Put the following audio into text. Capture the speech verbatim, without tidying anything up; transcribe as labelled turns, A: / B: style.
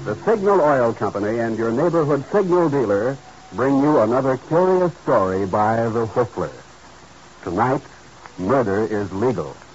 A: The Signal Oil Company and your neighborhood signal dealer bring you another curious story by the Whistler. Tonight, murder is legal.